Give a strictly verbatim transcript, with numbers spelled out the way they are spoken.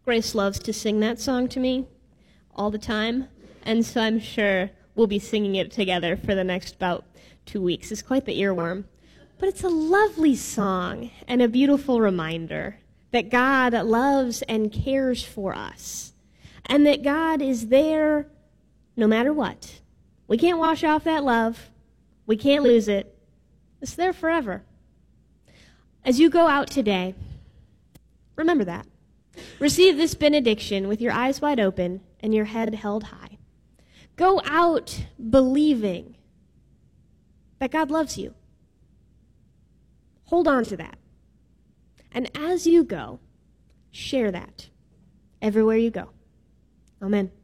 Grace loves to sing that song to me all the time, and so I'm sure we'll be singing it together for the next about two weeks. It's quite the earworm. But it's a lovely song and a beautiful reminder that God loves and cares for us, and that God is there no matter what. We can't wash off that love. We can't lose it. It's there forever. As you go out today, remember that. Receive this benediction with your eyes wide open and your head held high. Go out believing that God loves you. Hold on to that. And as you go, share that everywhere you go. Amen.